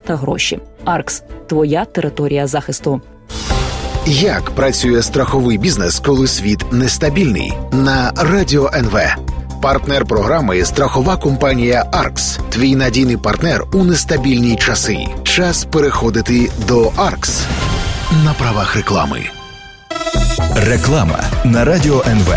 та гроші. Аркс – твоя територія захисту. Як працює страховий бізнес, коли світ нестабільний? На Радіо НВ. Партнер програми – страхова компанія «Аркс». Твій надійний партнер у нестабільні часи. Час переходити до «Аркс». На правах реклами. Реклама на Радіо НВ.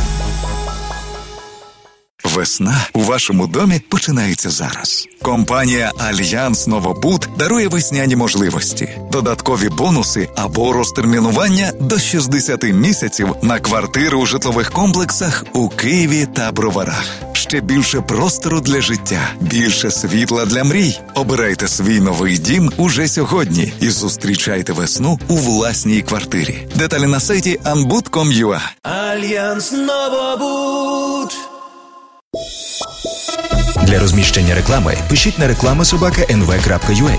Весна у вашому домі починається зараз. Компанія «Альянс Новобуд» дарує весняні можливості, додаткові бонуси або розтермінування до 60 місяців на квартири у житлових комплексах у Києві та Броварах. Ще більше простору для життя, більше світла для мрій. Обирайте свій новий дім уже сьогодні і зустрічайте весну у власній квартирі. Деталі на сайті anbud.com.ua. Альянс Новобуд. Для розміщення реклами пишіть на reklama@nv.ua.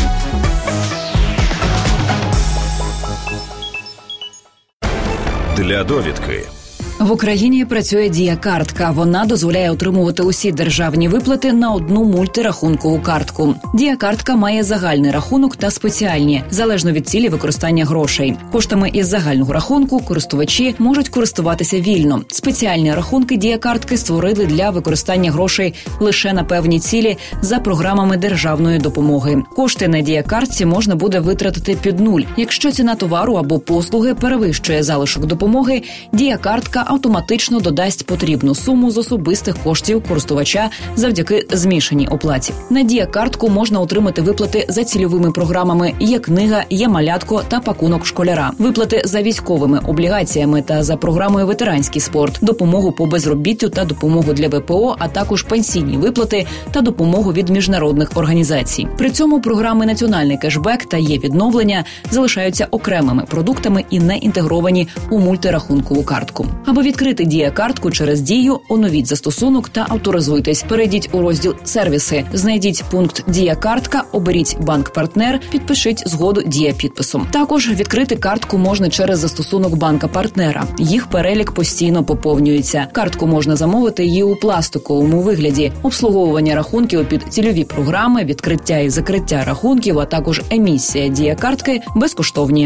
Для довідки. В Україні працює Дія-картка. Вона дозволяє отримувати усі державні виплати на одну мультирахункову картку. Дія-картка має загальний рахунок та спеціальні, залежно від цілі використання грошей. Коштами із загального рахунку користувачі можуть користуватися вільно. Спеціальні рахунки Дія-картки створили для використання грошей лише на певні цілі за програмами державної допомоги. Кошти на Дія-картці можна буде витратити під нуль. Якщо ціна товару або послуги перевищує залишок допомоги, Дія-картка автоматично додасть потрібну суму з особистих коштів користувача завдяки змішаній оплаті. На Дія-картку можна отримати виплати за цільовими програмами «Є книга», «Є малятко» та «Пакунок школяра», виплати за військовими облігаціями та за програмою «Ветеранський спорт», допомогу по безробіттю та допомогу для ВПО, а також пенсійні виплати та допомогу від міжнародних організацій. При цьому програми «Національний кешбек» та «Є-відновлення» залишаються окремими продуктами і не інтегровані у мультирахункову картку. Аби відкрити Дія-картку через Дію, оновіть застосунок та авторизуйтесь. Перейдіть у розділ «Сервіси», знайдіть пункт «Дія-картка», оберіть банк-партнер, підпишіть згоду Дія-підписом. Також відкрити картку можна через застосунок банка-партнера. Їх перелік постійно поповнюється. Картку можна замовити і у пластиковому вигляді. Обслуговування рахунків під цільові програми, відкриття і закриття рахунків, а також емісія Дія-картки безкоштовні.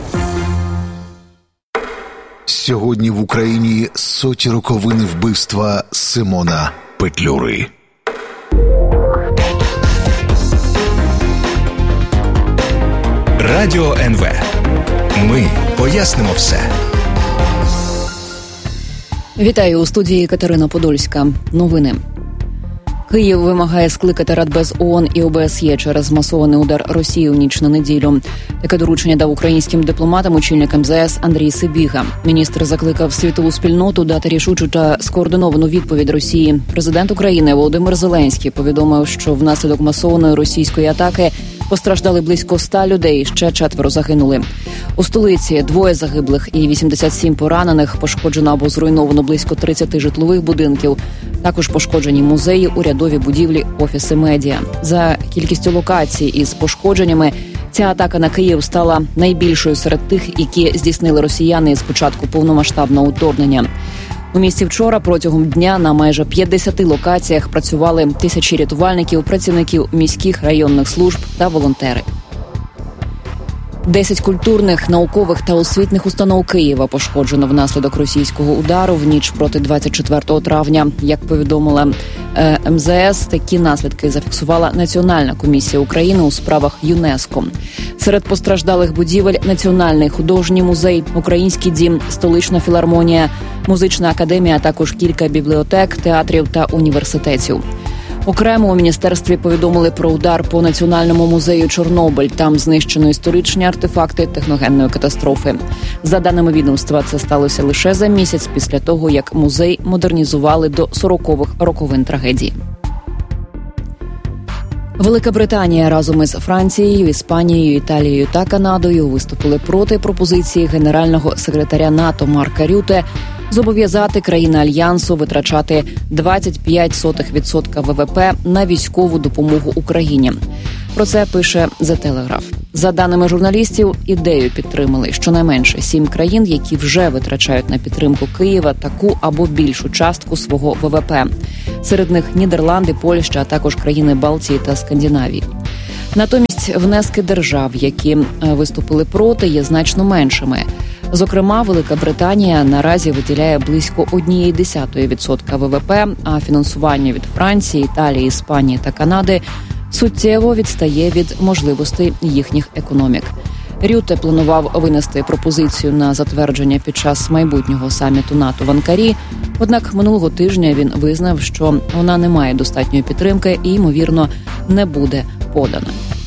Сьогодні в Україні соті роковини вбивства Симона Петлюри. Радіо НВ. Ми пояснимо все. Вітаю, у студії Катерина Подольська. Новини. Київ вимагає скликати Радбез ООН і ОБСЄ через масований удар Росії у ніч на неділю. Таке доручення дав українським дипломатам очільник МЗС Андрій Сибіга. Міністр закликав світову спільноту дати рішучу та скоординовану відповідь Росії. Президент України Володимир Зеленський повідомив, що внаслідок масованої російської атаки постраждали близько 100 людей, ще 4 загинули. У столиці 2 загиблих і 87 поранених, пошкоджено або зруйновано близько 30 житлових будинків. Також пошкоджені музеї, урядові будівлі, офіси медіа. За кількістю локацій із пошкодженнями, ця атака на Київ стала найбільшою серед тих, які здійснили росіяни з початку повномасштабного вторгнення. У місті вчора протягом дня на майже 50 локаціях працювали тисячі рятувальників, працівників міських районних служб та волонтери. 10 культурних, наукових та освітних установ Києва пошкоджено внаслідок російського удару в ніч проти 24 травня. Як повідомила МЗС, такі наслідки зафіксувала Національна комісія України у справах ЮНЕСКО. Серед постраждалих будівель – Національний художній музей, Український дім, Столична філармонія, Музична академія, а також кілька бібліотек, театрів та університетів. Окремо у міністерстві повідомили про удар по Національному музею Чорнобиль. Там знищено історичні артефакти техногенної катастрофи. За даними відомства, це сталося лише за місяць після того, як музей модернізували до 40-х роковин трагедії. Велика Британія разом із Францією, Іспанією, Італією та Канадою виступили проти пропозиції генерального секретаря НАТО Марка Рюте зобов'язати країни Альянсу витрачати 25% ВВП на військову допомогу Україні. Про це пише The Telegraph. За даними журналістів, ідею підтримали щонайменше 7 країн, які вже витрачають на підтримку Києва таку або більшу частку свого ВВП. Серед них Нідерланди, Польща, а також країни Балтії та Скандинавії. Натомість внески держав, які виступили проти, є значно меншими. Зокрема, Велика Британія наразі виділяє близько 0,1% ВВП, а фінансування від Франції, Італії, Іспанії та Канади суттєво відстає від можливостей їхніх економік. Рюте планував винести пропозицію на затвердження під час майбутнього саміту НАТО в Анкарі, однак минулого тижня він визнав, що вона не має достатньої підтримки і, ймовірно, не буде подана.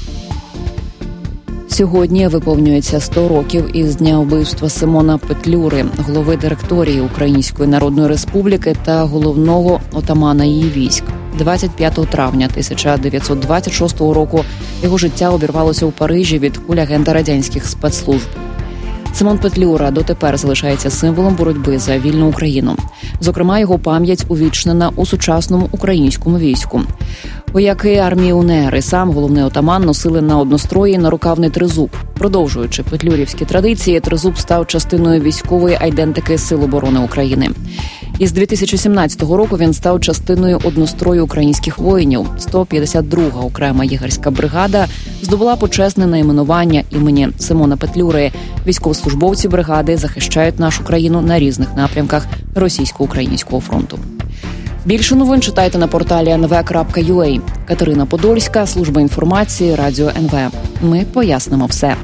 Сьогодні виповнюється 100 років із дня вбивства Симона Петлюри, голови директорії Української Народної Республіки та головного отамана її військ. 25 травня 1926 року його життя обірвалося у Парижі від куль агента радянських спецслужб. Симон Петлюра дотепер залишається символом боротьби за вільну Україну. Зокрема, його пам'ять увічнена у сучасному українському війську. Вояки армії УНР і сам головний отаман носили на однострої нарукавний тризуб. Продовжуючи петлюрівські традиції, тризуб став частиною військової айдентики Сил оборони України. Із 2017 року він став частиною однострою українських воїнів. 152-га окрема єгерська бригада здобула почесне найменування імені Симона Петлюри. Військовослужбовці бригади захищають нашу країну на різних напрямках Російсько-українського фронту. Більше новин читайте на порталі nv.ua. Катерина Подольська, служба інформації, Радіо НВ. Ми пояснимо все.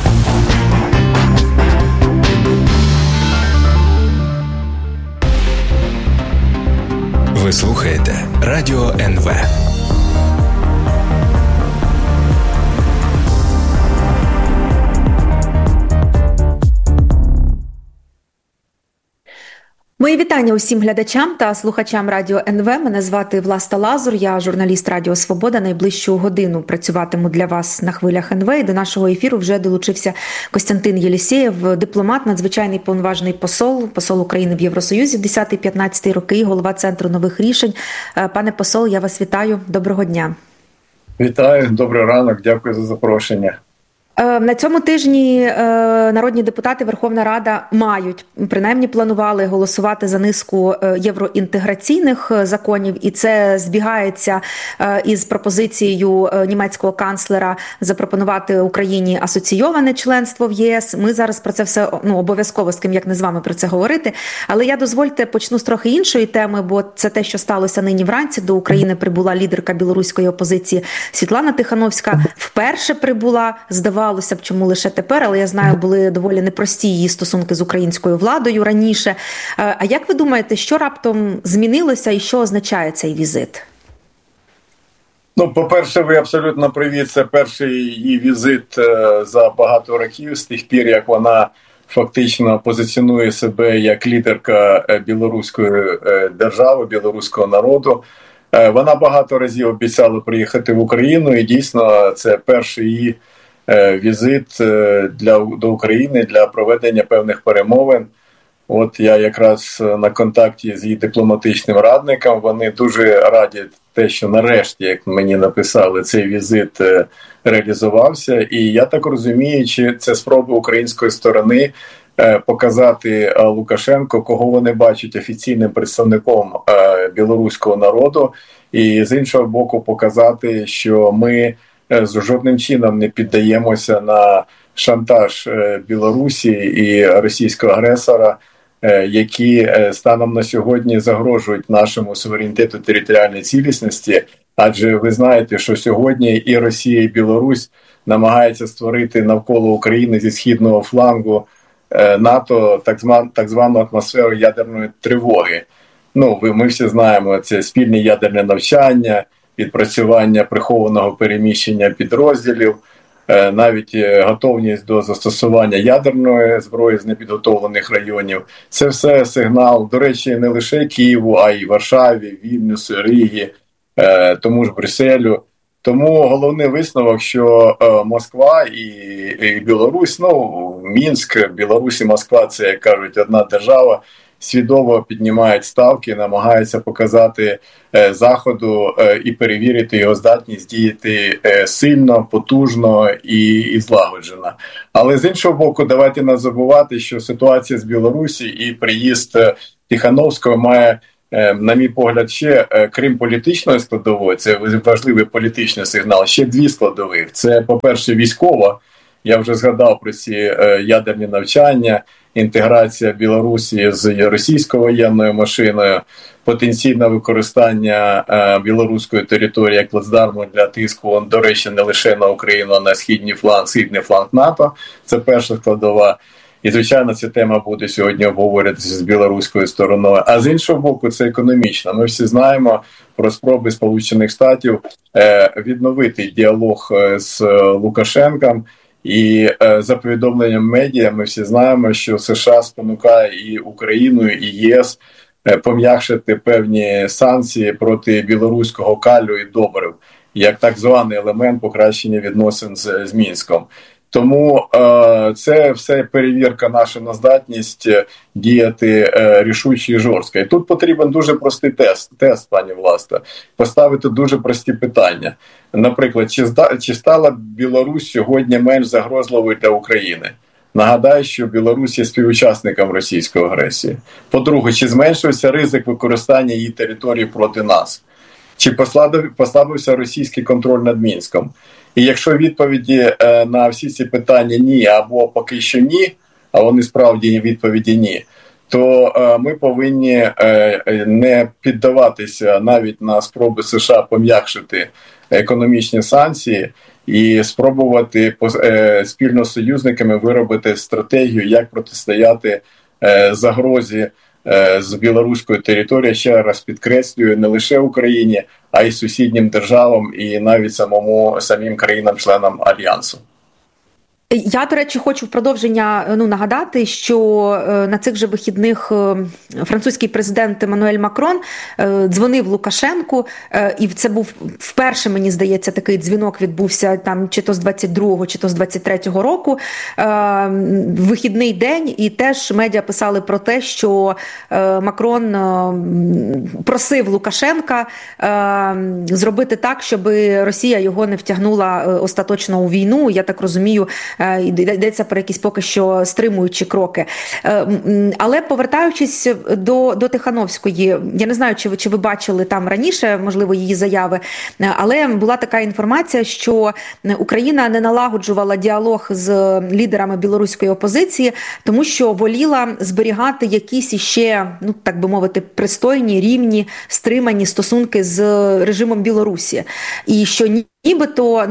Ви слухаєте Радіо НВ. Мої вітання усім глядачам та слухачам Радіо НВ. Мене звати Власта Лазур, я журналіст Радіо Свобода. Найближчу годину працюватиму для вас на хвилях НВ. І до нашого ефіру вже долучився Костянтин Єлісєєв, дипломат, надзвичайний повноважний посол України в Євросоюзі 10-15 роки і голова Центру нових рішень. Пане посол, я вас вітаю. Доброго дня. Вітаю, добрий ранок, дякую за запрошення. На цьому тижні народні депутати, Верховна Рада принаймні планували голосувати за низку євроінтеграційних законів, і це збігається із пропозицією німецького канцлера запропонувати Україні асоційоване членство в ЄС. Ми зараз про це все обов'язково з ким як не з вами про це говорити. Але я, дозвольте, почну з трохи іншої теми, бо це те, що сталося нині вранці. До України прибула лідерка білоруської опозиції Світлана Тихановська. Вперше прибула, здавалося б, чому лише тепер, але я знаю, були доволі непрості її стосунки з українською владою раніше. А як ви думаєте, що раптом змінилося і що означає цей візит? По-перше, ви абсолютно праві, це перший її візит за багато років, з тих пір, як вона фактично позиціонує себе як лідерка білоруської держави, білоруського народу. Вона багато разів обіцяла приїхати в Україну, і дійсно це перший її візит до України для проведення певних перемовин. От я якраз на контакті з її дипломатичним радником. Вони дуже раді те, що нарешті, як мені написали, цей візит реалізувався. І я так розумію, чи це спроба української сторони показати Лукашенко, кого вони бачать офіційним представником білоруського народу, і з іншого боку показати, що ми жодним чином не піддаємося на шантаж Білорусі і російського агресора, які станом на сьогодні загрожують нашому суверенітету, територіальній цілісності. Адже ви знаєте, що сьогодні і Росія, і Білорусь намагаються створити навколо України зі східного флангу НАТО так звану атмосферу ядерної тривоги. Ми всі знаємо, це спільне ядерне навчання, відпрацювання прихованого переміщення підрозділів, навіть готовність до застосування ядерної зброї з непідготовлених районів. Це все сигнал, до речі, не лише Києву, а й Варшаві, Вільнюсу, Ригі, тому ж Брюсселю. Тому головний висновок, що Москва і Білорусь, Мінськ, Білорусь і Москва – це, як кажуть, одна держава, свідомо піднімають ставки, намагаються показати Заходу і перевірити його здатність діяти сильно, потужно і злагоджено. Але з іншого боку, давайте не забувати, що ситуація з Білорусі і приїзд Тихановського має на мій погляд, ще крім політичної складової, це важливий політичний сигнал, ще дві складових. Це, по-перше, військова. Я вже згадав про ці ядерні навчання, інтеграція Білорусі з російською воєнною машиною, потенційне використання білоруської території як плацдарму для тиску, до речі, не лише на Україну, а на східний фланг НАТО. Це перша складова. І, звичайно, ця тема буде сьогодні обговорюватися з білоруською стороною. А з іншого боку, це економічно. Ми всі знаємо про спроби Сполучених Штатів відновити діалог з Лукашенком. І за повідомленням медіа ми всі знаємо, що США спонукає і Україну, і ЄС пом'якшити певні санкції проти білоруського калю і добрив, як так званий елемент покращення відносин з Мінськом. Тому це все перевірка наша на здатність діяти рішуче і жорстко. І тут потрібен дуже простий тест, пані Власто, поставити дуже прості питання. Наприклад, чи стала Білорусь сьогодні менш загрозливою для України? Нагадаю, що Білорусь є співучасником російської агресії. По-друге, чи зменшився ризик використання її території проти нас? Чи послабився російський контроль над Мінськом? І якщо відповіді на всі ці питання ні, або поки що ні, а вони справді відповіді ні, то ми повинні не піддаватися навіть на спроби США пом'якшити економічні санкції і спробувати спільно з союзниками виробити стратегію, як протистояти загрозі з білоруської території, ще раз підкреслюю, не лише Україні, а й сусіднім державам і навіть самим країнам-членам Альянсу. Я, до речі, хочу в продовження нагадати, що на цих же вихідних французький президент Еммануель Макрон дзвонив Лукашенку, і це був вперше, мені здається, такий дзвінок відбувся там чи то з 22-го, чи то з 23-го року, вихідний день, і теж медіа писали про те, що Макрон просив Лукашенка зробити так, щоб Росія його не втягнула остаточно у війну. Я так розумію, йдеться про якісь поки що стримуючі кроки. Але повертаючись до Тихановської, я не знаю, чи ви бачили там раніше, можливо, її заяви, але була така інформація, що Україна не налагоджувала діалог з лідерами білоруської опозиції, тому що воліла зберігати якісь іще, так би мовити, пристойні, рівні, стримані стосунки з режимом Білорусі. І що нібито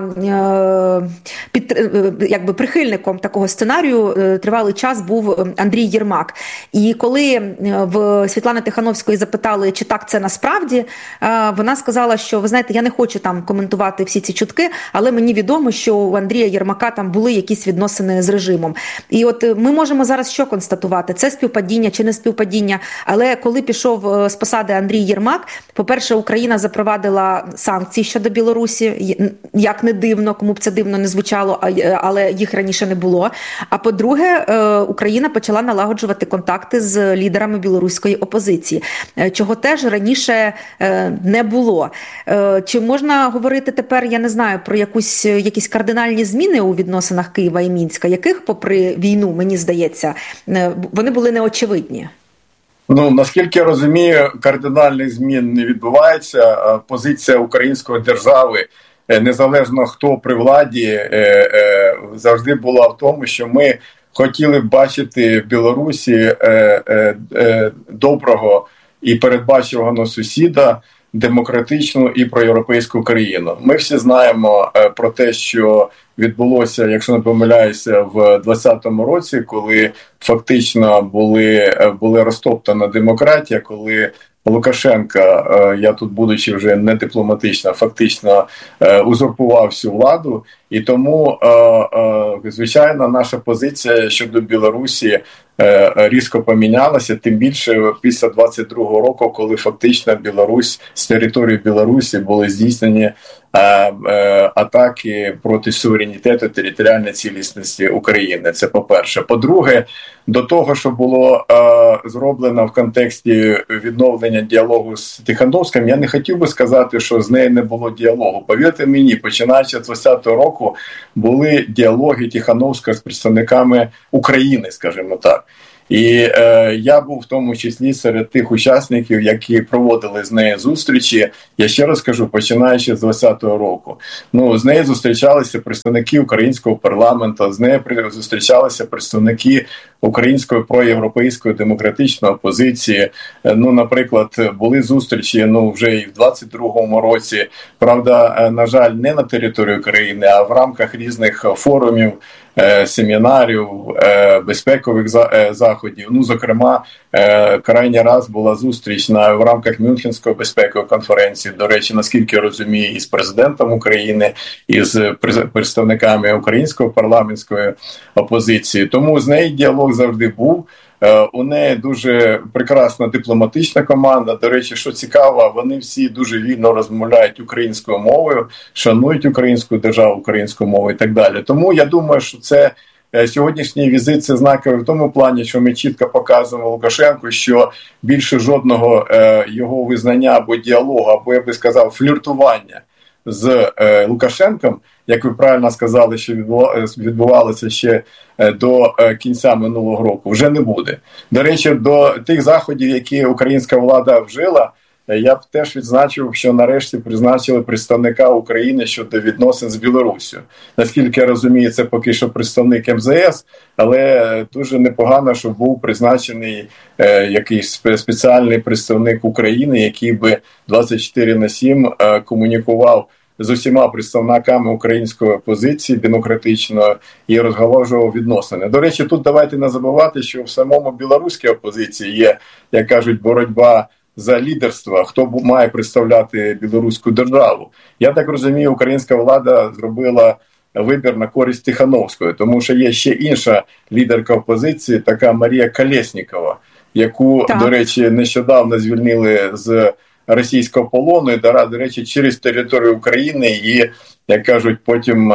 якби прихильником такого сценарію тривалий час був Андрій Єрмак. І коли в Світлани Тихановської запитали, чи так це насправді, вона сказала, що, ви знаєте, я не хочу там коментувати всі ці чутки, але мені відомо, що у Андрія Єрмака там були якісь відносини з режимом. І от ми можемо зараз що констатувати? Це співпадіння чи не співпадіння? Але коли пішов з посади Андрій Єрмак, по-перше, Україна запровадила санкції щодо Білорусі, як не дивно, кому б це дивно не звучало, але їх раніше не було. А по-друге, Україна почала налагоджувати контакти з лідерами білоруської опозиції, чого теж раніше не було. Чи можна говорити тепер, я не знаю, про якісь кардинальні зміни у відносинах Києва і Мінська, яких, попри війну, мені здається, вони були неочевидні? Наскільки я розумію, кардинальних змін не відбувається. Позиція української держави, незалежно хто при владі, завжди була в тому, що ми хотіли б бачити в Білорусі доброго і передбачуваного сусіда, демократичну і проєвропейську країну. Ми всі знаємо про те, що відбулося, якщо не помиляюся, в 2020 році, коли фактично були розтоптана демократія, коли Лукашенко, я тут будучи вже не дипломатично, фактично узурпував всю владу. І тому, звичайно, наша позиція щодо Білорусі різко помінялася, тим більше після 22-го року, коли фактично Білорусь, з території Білорусі були здійснені атаки проти суверенітету, територіальної цілісності України. Це по-перше. По-друге, до того, що було зроблено в контексті відновлення діалогу з Тихановським, я не хотів би сказати, що з нею не було діалогу. Повірте мені, починаючи з 2020 року, були діалоги Тихановська з представниками України, скажімо так. І я був в тому числі серед тих учасників, які проводили з нею зустрічі. Я ще раз кажу, починаючи з 2020 року. З нею зустрічалися представники українського парламенту, з нею зустрічалися представники української проєвропейської демократичної опозиції. Наприклад, були зустрічі вже і в 22-му році. Правда, на жаль, не на території України, а в рамках різних форумів, семінарів, безпекових заходів. Зокрема, крайній раз була зустріч в рамках Мюнхенської безпекової конференції, до речі, наскільки я розумію, із президентом України, і з представниками української парламентської опозиції. Тому з нею діалог завжди був. У неї дуже прекрасна дипломатична команда. До речі, що цікаво, вони всі дуже вільно розмовляють українською мовою, шанують українську державу, українську мову і так далі. Тому я думаю, що це сьогоднішній візит – це знаковий в тому плані, що ми чітко показуємо Лукашенку, що більше жодного його визнання або діалогу, або, я би сказав, фліртування з Лукашенком, як ви правильно сказали, що відбувалося ще до кінця минулого року, вже не буде. До речі, до тих заходів, які українська влада вжила, я б теж відзначив, що нарешті призначили представника України щодо відносин з Білоруссю. Наскільки я розумію, це поки що представник МЗС, але дуже непогано, що був призначений якийсь спеціальний представник України, який би 24/7 комунікував з усіма представниками української опозиції демократичної і розгалужував відносини. До речі, тут давайте не забувати, що в самому білоруській опозиції є, як кажуть, боротьба за лідерство, хто має представляти білоруську державу. Я так розумію, українська влада зробила вибір на користь Тихановської, тому що є ще інша лідерка опозиції, така Марія Колєснікова, яку, до речі, нещодавно звільнили з російського полону, і, до речі, через територію України її, як кажуть, потім,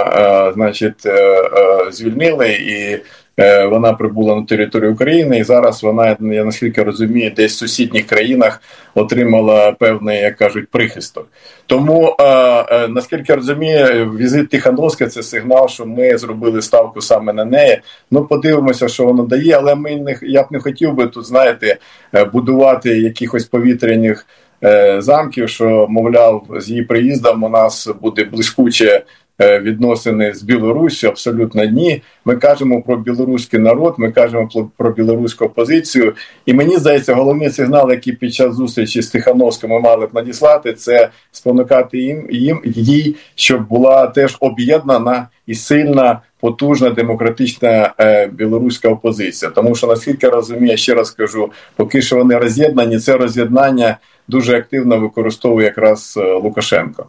звільнили, і вона прибула на територію України, і зараз вона, я наскільки розумію, десь в сусідніх країнах отримала певний, як кажуть, прихисток. Тому, наскільки я розумію, візит Тихановської – це сигнал, що ми зробили ставку саме на неї. Подивимося, що воно дає, але я б не хотів би тут, будувати якихось повітряних замків, що, мовляв, з її приїздом у нас буде блискуче відносини з Білоруссю, абсолютно ні. Ми кажемо про білоруський народ, ми кажемо про білоруську опозицію. І мені здається, головний сигнал, який під час зустрічі з Тихановським ми мали б надіслати, це спонукати їй, щоб була теж об'єднана і сильна, потужна, демократична білоруська опозиція. Тому що, наскільки я розумію, ще раз кажу, поки що вони роз'єднані, це роз'єднання дуже активно використовує якраз Лукашенко.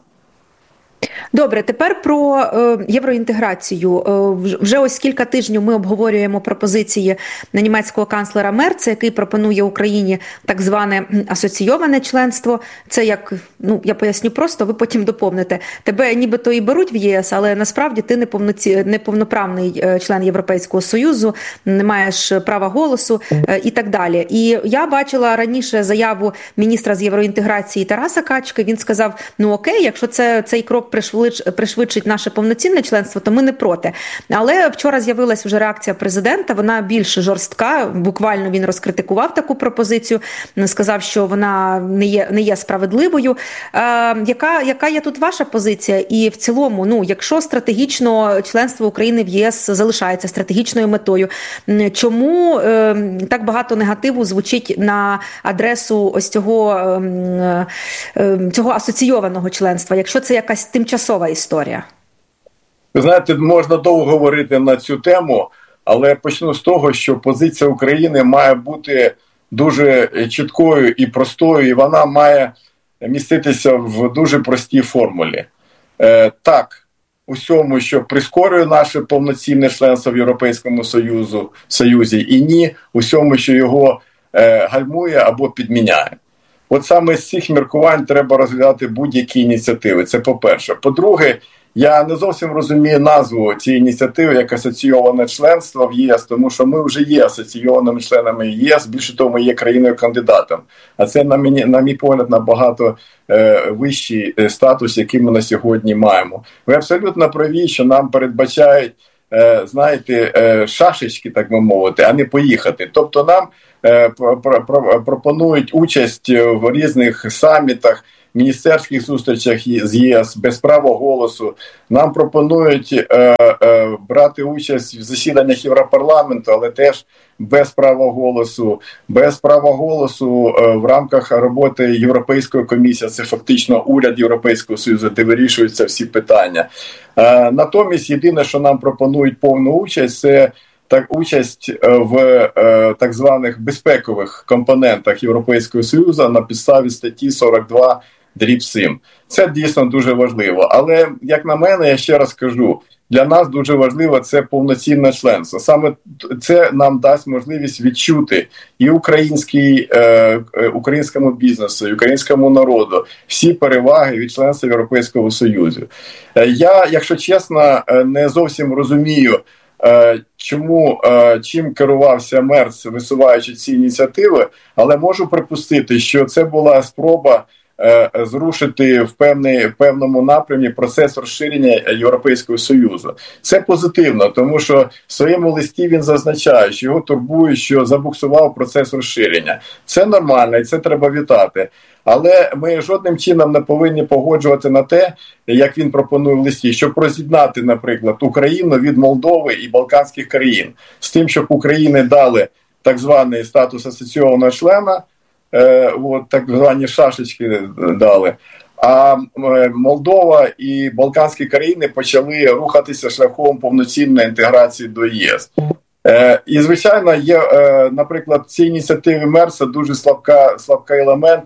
Добре, тепер про євроінтеграцію. Вже ось кілька тижнів ми обговорюємо пропозиції німецького канцлера Мерца, який пропонує Україні так зване асоційоване членство. Це як, я поясню просто, ви потім доповните. Тебе нібито і беруть в ЄС, але насправді ти неповноправний член Європейського Союзу, не маєш права голосу і так далі. І я бачила раніше заяву міністра з євроінтеграції Тараса Качки. Він сказав, окей, якщо цей крок пришвидшить наше повноцінне членство, то ми не проти. Але вчора з'явилась вже реакція президента, вона більш жорстка, буквально він розкритикував таку пропозицію, сказав, що вона не є справедливою. Яка є тут ваша позиція? І в цілому, якщо стратегічно членство України в єС залишається стратегічною метою, чому так багато негативу звучить на адресу ось цього асоційованого членства, якщо це якась тимчасова історія? Ви знаєте, можна довго говорити на цю тему, але почну з того, що позиція України має бути дуже чіткою і простою, і вона має міститися в дуже простій формулі. Так, усьому, що прискорює наше повноцінне членство в Європейському Союзі, і ні, усьому, що його гальмує або підміняє. От саме з цих міркувань треба розглядати будь-які ініціативи. Це по-перше. По-друге, я не зовсім розумію назву цієї ініціативи як асоційоване членство в ЄС, тому що ми вже є асоційованими членами ЄС, більше того, ми є країною-кандидатом. А це, на мій погляд, набагато вищий статус, який ми на сьогодні маємо. Ви абсолютно праві, що нам передбачають знаєте, шашечки, так би мовити, а не поїхати. Тобто нам пропонують участь в різних самітах, міністерських зустрічах з ЄС без права голосу. Нам пропонують брати участь в засіданнях Європарламенту, але теж без права голосу. Без права голосу в рамках роботи Європейської комісії, це фактично уряд Європейського Союзу, де вирішуються всі питання. Натомість єдине, що нам пропонують повну участь, це участь в так званих безпекових компонентах Європейського Союзу на підставі статті 42/7. Це дійсно дуже важливо. Але, як на мене, я ще раз кажу, для нас дуже важливо це повноцінне членство. Саме це нам дасть можливість відчути і українському бізнесу, і українському народу всі переваги від членства Європейського Союзу. Я, якщо чесно, не зовсім розумію, чим керувався Мерц, висуваючи ці ініціативи, але можу припустити, що це була спроба зрушити в певному напрямі процес розширення Європейського Союзу. Це позитивно, тому що в своєму листі він зазначає, що його турбує, що забуксував процес розширення. Це нормально і це треба вітати. Але ми жодним чином не повинні погоджувати на те, як він пропонує в листі, щоб роз'єднати, наприклад, Україну від Молдови і Балканських країн. З тим, щоб Україні дали так званий статус асоційованого члена, так звані шашечки дали, а Молдова і Балканські країни почали рухатися шляхом повноцінної інтеграції до ЄС. І, звичайно, є, наприклад, ці ініціативи Мерса дуже слабкий елемент,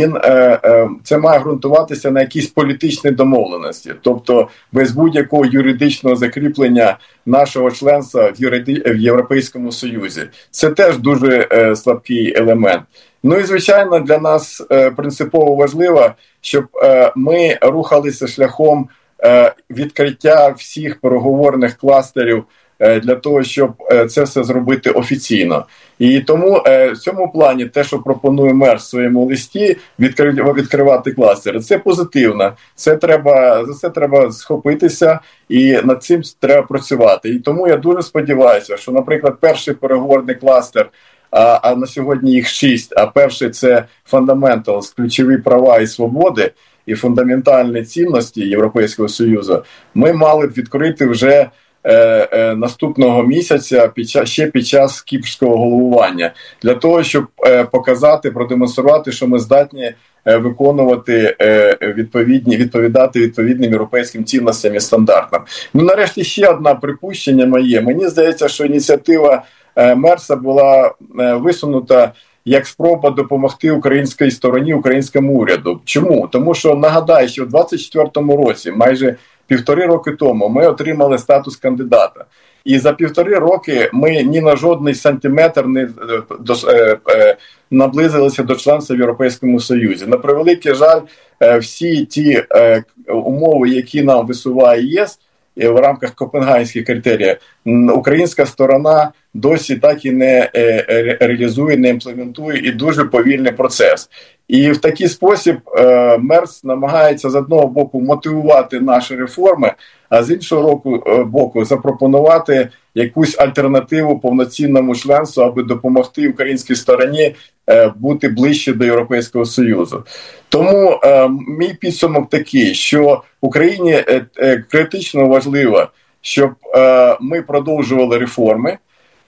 це має ґрунтуватися на якійсь політичній домовленості, тобто без будь-якого юридичного закріплення нашого членства в Європейському Союзі. Це теж дуже слабкий елемент. Ну і, звичайно, для нас принципово важливо, щоб ми рухалися шляхом відкриття всіх переговорних кластерів для того, щоб це все зробити офіційно. І тому в цьому плані те, що пропонує Мерц в своєму листі, відкривати кластери, це позитивно. За це треба схопитися і над цим треба працювати. І тому я дуже сподіваюся, що, наприклад, перший переговорний кластер, а на сьогодні їх 6, а перший – це Fundamentals, ключові права і свободи, і фундаментальні цінності Європейського Союзу, ми мали б відкрити вже наступного місяця під час кіпрського головування, для того, щоб показати, продемонструвати, що ми здатні виконувати відповідати відповідним європейським цінностям і стандартам. Ну, нарешті, ще одне припущення моє. Мені здається, що ініціатива Мерса була висунута як спроба допомогти українській стороні, українському уряду. Чому? Тому що, нагадаю, що в 2024 році, майже 1,5 роки тому, ми отримали статус кандидата. І за 1,5 роки ми ні на жодний сантиметр не наблизилися до членства в Європейському Союзі. На превеликий жаль, всі ті умови, які нам висуває ЄС, в рамках Копенгагенських критеріїв, українська сторона досі так і не реалізує, не імплементує, і дуже повільний процес. І в такий спосіб Мерц намагається з одного боку мотивувати наші реформи, а з іншого боку запропонувати якусь альтернативу повноцінному членству, аби допомогти українській стороні бути ближче до Європейського Союзу. Тому мій підсумок такий, що Україні критично важливо, щоб ми продовжували реформи,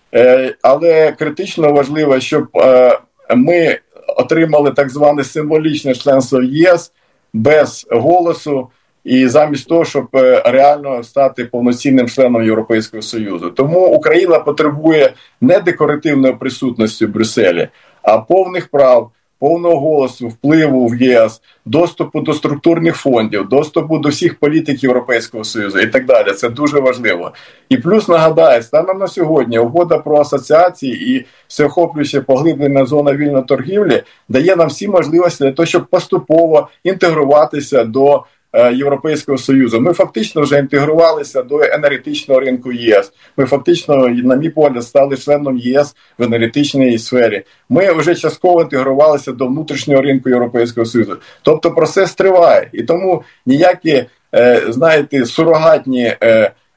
але критично важливо, щоб ми отримали так зване символічне членство в ЄС без голосу і замість того, щоб реально стати повноцінним членом Європейського Союзу. Тому Україна потребує не декоративної присутності в Брюсселі, а повних прав, повного голосу, впливу в ЄС, доступу до структурних фондів, доступу до всіх політик Європейського Союзу і так далі. Це дуже важливо. І плюс, нагадаю, станом на сьогодні угода про асоціації і всеохоплююча поглиблена зона вільної торгівлі дає нам всі можливості для того, щоб поступово інтегруватися до Європейського Союзу. Ми фактично вже інтегрувалися до енергетичного ринку ЄС. Ми фактично, на мій погляд, стали членом єС в енергетичній сфері. Ми вже частково інтегрувалися до внутрішнього ринку Європейського Союзу. Тобто процес триває. І тому ніякі, знаєте, сурогатні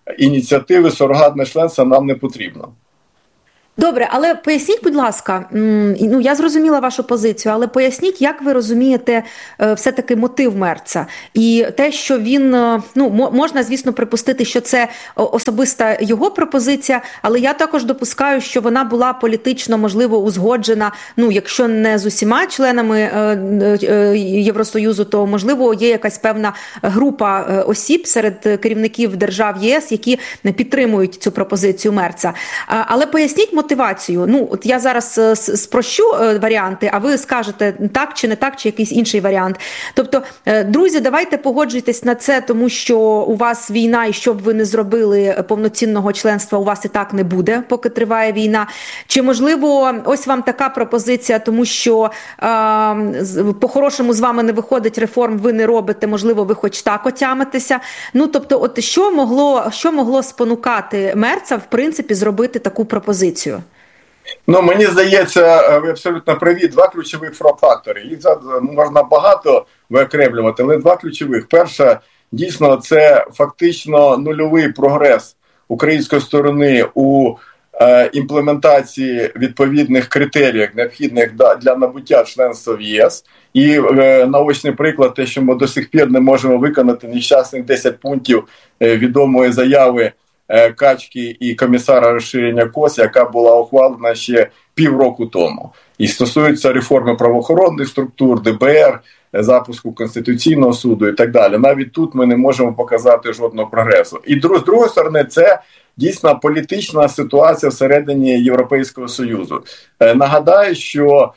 ініціативи сурогатне членство нам не потрібно. Добре, але поясніть, будь ласка, я зрозуміла вашу позицію, але поясніть, як ви розумієте все-таки мотив Мерца і те, що він, можна, звісно, припустити, що це особиста його пропозиція, але я також допускаю, що вона була політично, можливо, узгоджена, якщо не з усіма членами Євросоюзу, то, можливо, є якась певна група осіб серед керівників держав ЄС, які підтримують цю пропозицію Мерца. Але поясніть мотивацію. От я зараз спрощу варіанти, а ви скажете так чи не так, чи якийсь інший варіант. Тобто, друзі, давайте погоджуйтесь на це, тому що у вас війна, і що б ви не зробили, повноцінного членства у вас і так не буде, поки триває війна. Чи, можливо, ось вам така пропозиція, тому що по-хорошому з вами не виходить реформ, ви не робите, можливо, ви хоч так отямитеся. Тобто, от що могло спонукати Мерца, в принципі, зробити таку пропозицію? Мені здається, ви абсолютно праві. Два ключових фактори. Їх можна багато виокремлювати, але два ключових. Перше, дійсно, це фактично нульовий прогрес української сторони у імплементації відповідних критеріїв, необхідних для набуття членства в ЄС. І наочний приклад, те, що ми до сих пір не можемо виконати нещасних 10 пунктів відомої заяви Качки і комісара розширення КОС, яка була ухвалена ще півроку тому. І стосується реформи правоохоронних структур, ДБР, запуску Конституційного суду і так далі. Навіть тут ми не можемо показати жодного прогресу. І з другої сторони, це дійсно політична ситуація всередині Європейського Союзу. Нагадаю, що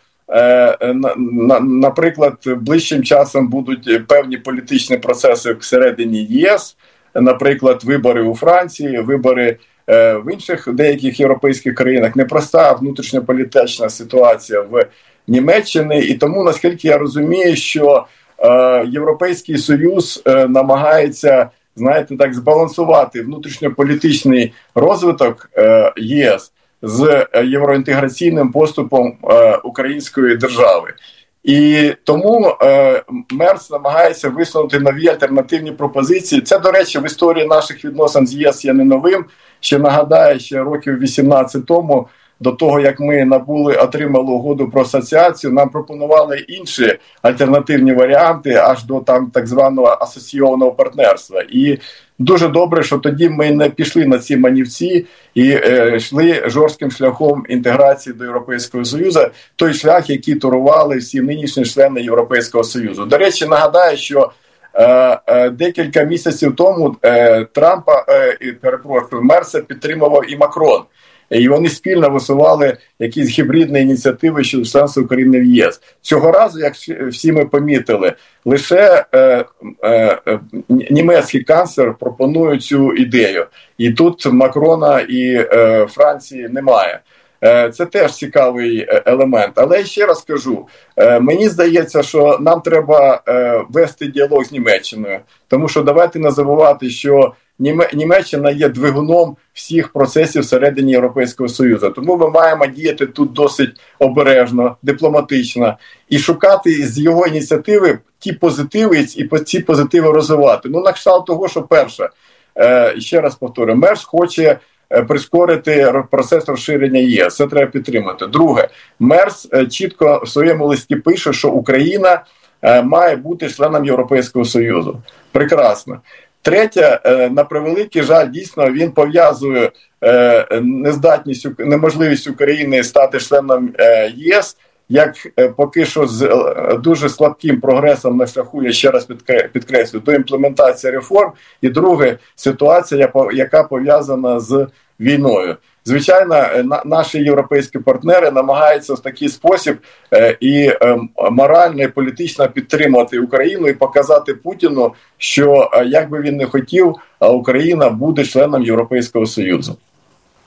наприклад, ближчим часом будуть певні політичні процеси всередині ЄС, наприклад, вибори у Франції, вибори в інших деяких європейських країнах, непроста внутрішньополітична ситуація в Німеччині. І тому, наскільки я розумію, що Європейський Союз намагається, збалансувати внутрішньополітичний розвиток ЄС з євроінтеграційним поступом української держави. І тому Мерц намагається висунути нові альтернативні пропозиції. Це, до речі, в історії наших відносин з ЄС є не новим. Ще нагадаю, ще років 18 тому, до того, як ми отримали угоду про асоціацію, нам пропонували інші альтернативні варіанти, аж до так званого асоційованого партнерства. І дуже добре, що тоді ми не пішли на ці манівці і йшли жорстким шляхом інтеграції до Європейського Союзу, той шлях, який турували всі нинішні члени Європейського Союзу. До речі, нагадаю, що декілька місяців тому Мерца підтримував і Макрон. І вони спільно висували якісь гібридні ініціативи щодо членства України в ЄС. Цього разу, як всі ми помітили, лише німецький канцлер пропонує цю ідею. І тут Макрона і Франції немає. Це теж цікавий елемент. Але ще раз кажу, мені здається, що нам треба вести діалог з Німеччиною. Тому що давайте не забувати, що Німеччина є двигуном всіх процесів всередині Європейського Союзу. Тому ми маємо діяти тут досить обережно, дипломатично і шукати з його ініціативи ті позитиви і ці позитиви розвивати. На кшталт того, що перше, ще раз повторю, Мерц хоче прискорити процес розширення ЄС. Це треба підтримати. Друге, Мерц чітко в своєму листі пише, що Україна має бути членом Європейського Союзу. Прекрасно. Третє, на превеликий жаль, дійсно, він пов'язує неможливість України стати членом ЄС, як поки що з дуже слабким прогресом на шляху, я ще раз підкреслюю, до імплементації реформ. І друге, ситуація, яка пов'язана з війною. Звичайно, наші європейські партнери намагаються в такий спосіб і морально, і політично підтримати Україну і показати Путіну, що, як би він не хотів, Україна буде членом Європейського Союзу.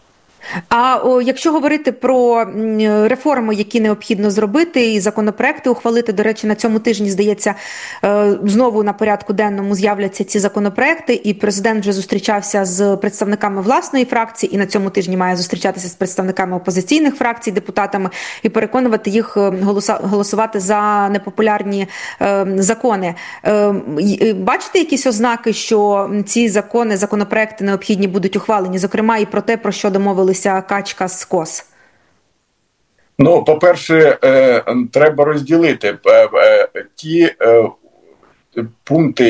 А якщо говорити про реформи, які необхідно зробити, і законопроекти ухвалити, до речі, на цьому тижні, здається, знову на порядку денному з'являться ці законопроекти, і президент вже зустрічався з представниками власної фракції, і на цьому тижні має зустрічатися з представниками опозиційних фракцій, депутатами, і переконувати їх голосувати за непопулярні закони. Бачите якісь ознаки, що ці законопроекти необхідні будуть ухвалені, зокрема і про те, про що домовилися Качка з КОС? Ну, по-перше, треба розділити ті пункти,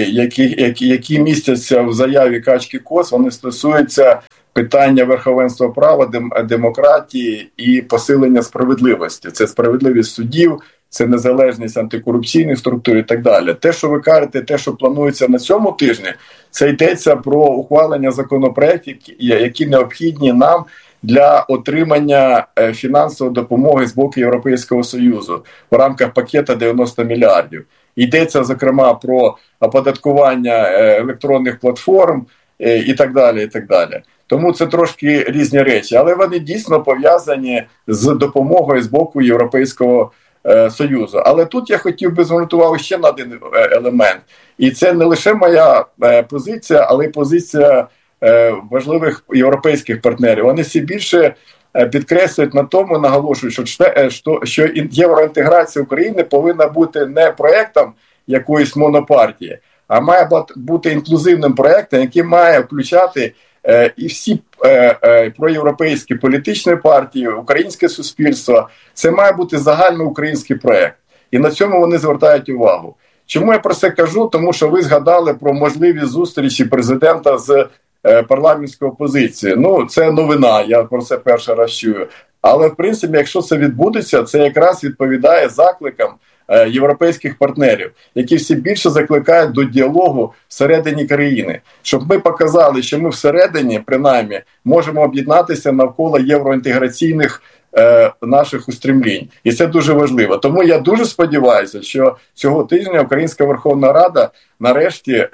які містяться в заяві Качки КОС, вони стосуються питання верховенства права, демократії і посилення справедливості. Це справедливість судів, це незалежність антикорупційних структур і так далі. Те, що ви кажете, те, що планується на цьому тижні, це йдеться про ухвалення законопроєктів, які необхідні нам для отримання фінансової допомоги з боку Європейського Союзу в рамках пакета 90 мільярдів. Йдеться, зокрема, про оподаткування електронних платформ і так далі, і так далі. Тому це трошки різні речі, але вони дійсно пов'язані з допомогою з боку Європейського Союзу. Але тут я хотів би звернути увагу ще на один елемент. І це не лише моя позиція, але й позиція важливих європейських партнерів. Вони все більше підкреслюють на тому, наголошують, що євроінтеграція України повинна бути не проєктом якоїсь монопартії, а має бути інклюзивним проєктом, який має включати і всі проєвропейські політичні партії, українське суспільство. Це має бути загальноукраїнський проєкт. І на цьому вони звертають увагу. Чому я про це кажу? Тому що ви згадали про можливі зустрічі президента з парламентською опозицією. Ну, це новина, я про це перший раз чую. Але, в принципі, якщо це відбудеться, це якраз відповідає закликам європейських партнерів, які все більше закликають до діалогу всередині країни. Щоб ми показали, що ми всередині, принаймні, можемо об'єднатися навколо євроінтеграційних наших устремлінь. І це дуже важливо. Тому я дуже сподіваюся, що цього тижня Українська Верховна Рада нарешті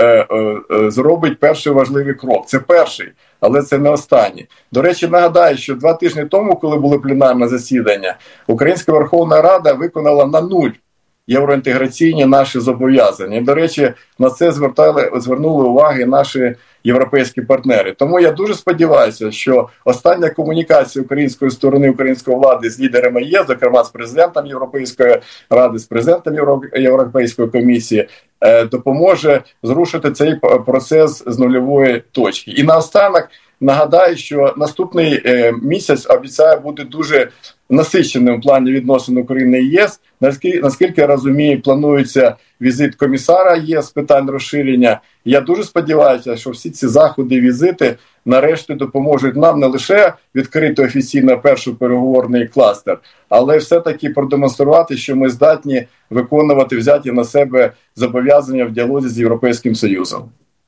зробить перший важливий крок. Це перший, але це не останній. До речі, нагадаю, що 2 тижні тому, коли було пленарне засідання, Українська Верховна Рада виконала на 0 євроінтеграційні наші зобов'язання. І, до речі, на це звернули увагу наші європейські партнери. Тому я дуже сподіваюся, що остання комунікація української сторони, української влади з лідерами є, зокрема з президентом Європейської Ради, з президентом Європейської комісії, допоможе зрушити цей процес з нульової точки. І наостанок нагадаю, що наступний місяць обіцяє бути дуже насиченим в плані відносин України і ЄС. Наскільки я розумію, планується візит комісара ЄС з питань розширення. Я дуже сподіваюся, що всі ці заходи, візити нарешті допоможуть нам не лише відкрити офіційно перший переговорний кластер, але все-таки продемонструвати, що ми здатні виконувати взяті на себе зобов'язання в діалозі з Європейським Союзом.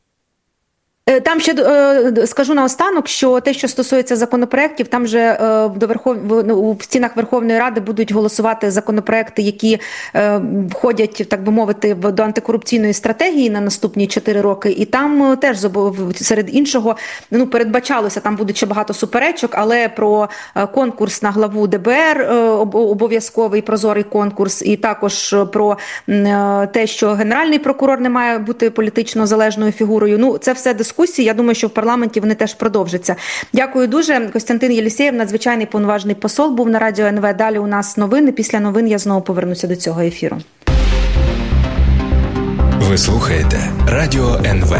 Там ще скажу наостанок, що те, що стосується законопроєктів, там же в стінах Верховної Ради будуть голосувати законопроєкти, які входять, так би мовити, до антикорупційної стратегії на наступні 4 роки. І там теж, серед іншого, передбачалося, там буде ще багато суперечок, але про конкурс на главу ДБР, обов'язковий прозорий конкурс, і також про те, що Генеральний прокурор не має бути політично залежною фігурою. Це все дискусії. Я думаю, що в парламенті вони теж продовжаться. Дякую дуже. Костянтин Єлісєєв, надзвичайний повноважний посол, був на Радіо НВ. Далі у нас новини. Після новин я знову повернуся до цього ефіру. Ви слухаєте Радіо НВ.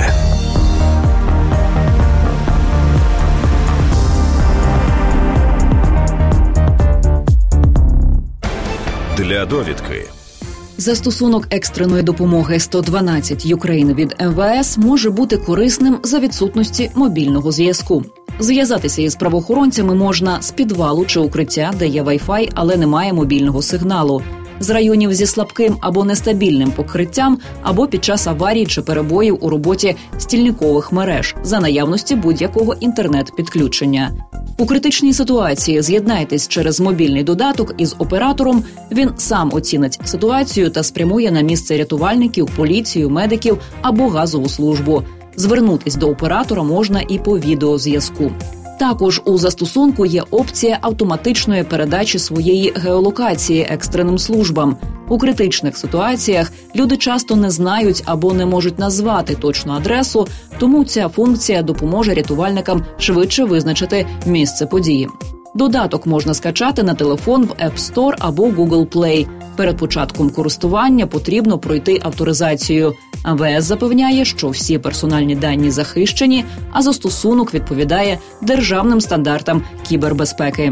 Для довідки. Застосунок екстреної допомоги 112 Ukraine від МВС може бути корисним за відсутності мобільного зв'язку. Зв'язатися із правоохоронцями можна з підвалу чи укриття, де є Wi-Fi, але немає мобільного сигналу, з районів зі слабким або нестабільним покриттям, або під час аварій чи перебоїв у роботі стільникових мереж, за наявності будь-якого інтернет-підключення. У критичній ситуації з'єднайтесь через мобільний додаток із оператором, він сам оцінить ситуацію та спрямує на місце рятувальників, поліцію, медиків або газову службу. Звернутись до оператора можна і по відеозв'язку. Також у застосунку є опція автоматичної передачі своєї геолокації екстреним службам. У критичних ситуаціях люди часто не знають або не можуть назвати точну адресу, тому ця функція допоможе рятувальникам швидше визначити місце події. Додаток можна скачати на телефон в App Store або Google Play. Перед початком користування потрібно пройти авторизацію. МВС запевняє, що всі персональні дані захищені, а застосунок відповідає державним стандартам кібербезпеки.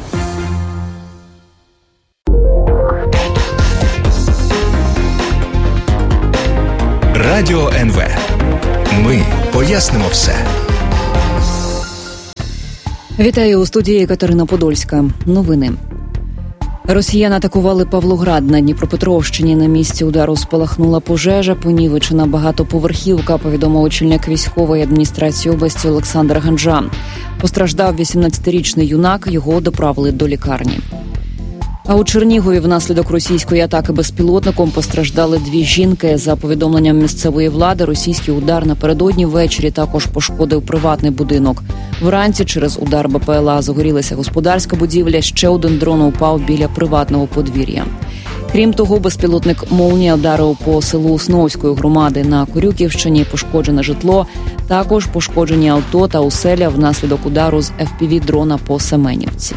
Радіо НВ. Ми пояснимо все. Вітаю, у студії Катерина Подольська. Новини. Росіяни атакували Павлоград на Дніпропетровщині. На місці удару спалахнула пожежа, понівечена багатоповерхівка, повідомив очільник військової адміністрації області Олександр Ганжа. Постраждав 18-річний юнак, його доправили до лікарні. А у Чернігові внаслідок російської атаки безпілотником постраждали 2 жінки. За повідомленням місцевої влади, російський удар напередодні ввечері також пошкодив приватний будинок. Вранці через удар БПЛА загорілася господарська будівля, ще один дрон упав біля приватного подвір'я. Крім того, безпілотник «Молнія» вдарив по селу Сновської громади на Корюківщині, пошкоджене житло, також пошкоджені авто та оселя внаслідок удару з FPV-дрона по Семенівці.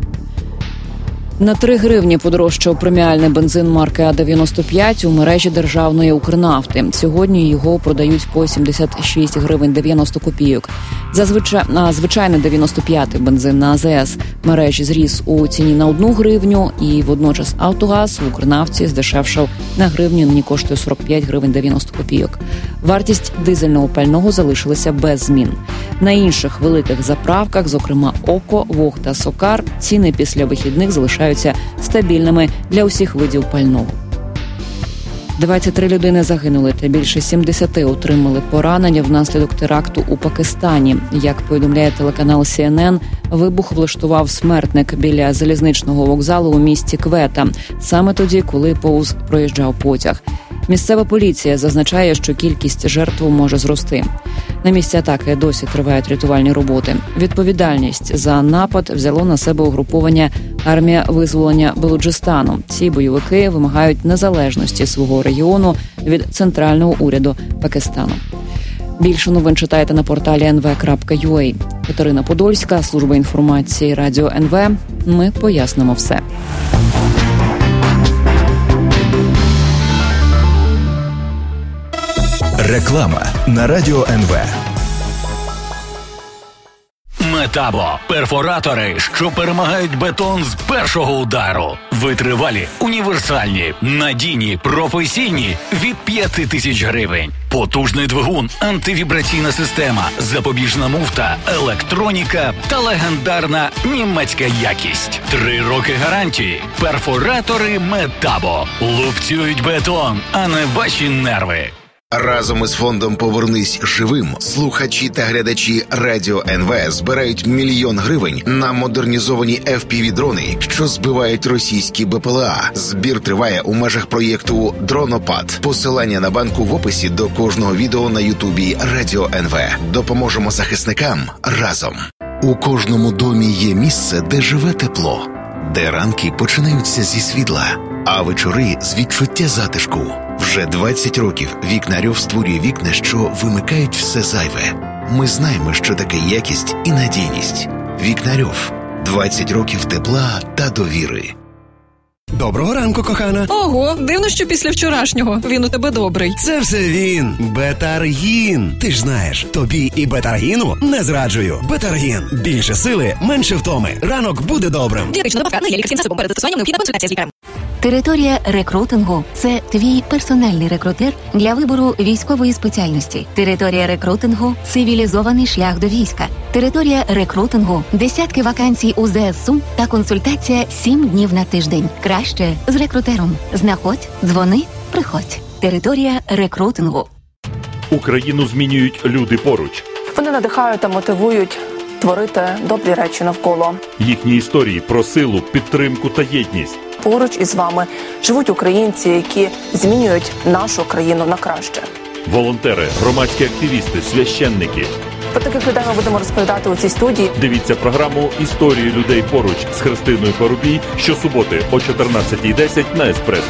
На 3 гривні подорожчав преміальний бензин марки А-95 у мережі державної Укрнафти. Сьогодні його продають по 76 гривень 90 копійок. Звичайний 95-й бензин на АЗС мережі зріс у ціні на 1 гривню, і водночас Автогаз в Укрнафті здешевшав на гривню, нині коштує 45 гривень 90 копійок. Вартість дизельного пального залишилася без змін. На інших великих заправках, зокрема ОКО, ВОГ та Сокар, ціни після вихідних залишаються стабільними для усіх видів пального. 23 людини загинули та більше 70 отримали поранення внаслідок теракту у Пакистані. Як повідомляє телеканал CNN, вибух влаштував смертник біля залізничного вокзалу у місті Квета, саме тоді, коли повз проїжджав потяг. Місцева поліція зазначає, що кількість жертв може зрости. На місці атаки досі тривають рятувальні роботи. Відповідальність за напад взяло на себе угруповання «Армія визволення Балуджистану». Ці бойовики вимагають незалежності свого регіону від центрального уряду Пакистану. Більше новин читайте на порталі nv.ua. Катерина Подольська, служба інформації Радіо НВ. Ми пояснимо все. Реклама на Радіо НВ. Метабо – перфоратори, що перемагають бетон з першого удару. Витривалі, універсальні, надійні, професійні – від 5000 гривень. Потужний двигун, антивібраційна система, запобіжна муфта, електроніка та легендарна німецька якість. 3 роки гарантії. Перфоратори Метабо. Лупцюють бетон, а не ваші нерви. Разом із фондом «Повернись живим» слухачі та глядачі Радіо НВ збирають 1 мільйон гривень на модернізовані FPV-дрони, що збивають російські БПЛА. Збір триває у межах проєкту «Дронопад». Посилання на банку в описі до кожного відео на Ютубі Радіо НВ. Допоможемо захисникам разом. У кожному домі є місце, де живе тепло, де ранки починаються зі світла, а вечори з відчуття затишку. Вже 20 років Вікнарьов створює вікна, що вимикають все зайве. Ми знаємо, що таке якість і надійність. Вікнарьов. 20 років тепла та довіри. Доброго ранку, кохана. Ого, дивно, що після вчорашнього він у тебе добрий. Це все він. Бетаргін. Ти ж знаєш, тобі і Бетаргіну не зраджую. Бетаргін. Більше сили, менше втоми. Ранок буде добрим. Дієтична добавка не є лікарським засобом. Перед застосуванням необхідна консультація з лікарем. Територія рекрутингу – це твій персональний рекрутер для вибору військової спеціальності. Територія рекрутингу – цивілізований шлях до війська. Територія рекрутингу – десятки вакансій у ЗСУ та консультація 7 днів на тиждень. Краще з рекрутером. Знаходь, дзвони, приходь. Територія рекрутингу. Україну змінюють люди поруч. Вони надихають та мотивують творити добрі речі навколо. Їхні історії про силу, підтримку та єдність. Поруч із вами живуть українці, які змінюють нашу країну на краще. Волонтери, громадські активісти, священники. Про таких людей ми будемо розповідати у цій студії. Дивіться програму «Історії людей поруч» з Христиною Парубій щосуботи о 14:10 на Еспресо.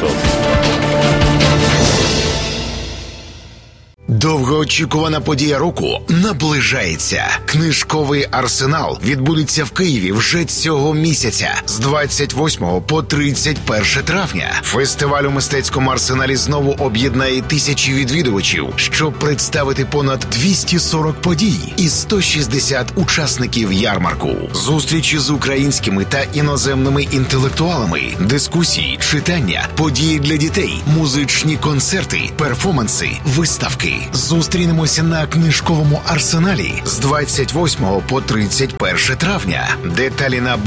Довгоочікувана подія року наближається. Книжковий арсенал відбудеться в Києві вже цього місяця з 28 по 31 травня. Фестиваль у мистецькому арсеналі знову об'єднає тисячі відвідувачів, щоб представити понад 240 подій і 160 учасників ярмарку. Зустрічі з українськими та іноземними інтелектуалами, дискусії, читання, події для дітей, музичні концерти, перформанси, виставки. Зустрінемося на книжковому арсеналі з 28 по 31 травня. Деталі на